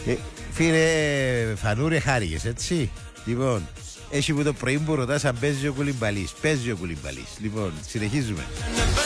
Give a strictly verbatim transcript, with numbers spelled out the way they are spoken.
Ε, φίλε Φανούρε, χάρηκες, έτσι. Λοιπόν, έχει που το πρωί που ρωτάς αν παίζει ο Κουλιμπαλής. Παίζει ο Κουλιμπαλής. Λοιπόν, συνεχίζουμε.